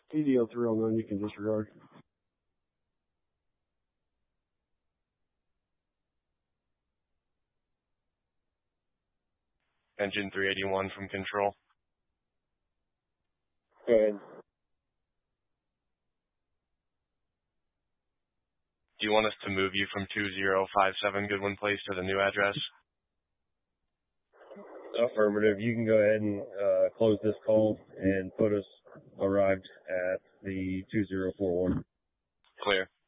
TDO 309, you can disregard. Engine 381 from control. Go ahead. Do you want us to move you from 2057 Goodwin Place to the new address? Affirmative. You can go ahead and close this call and put us arrived at the 2041. Clear.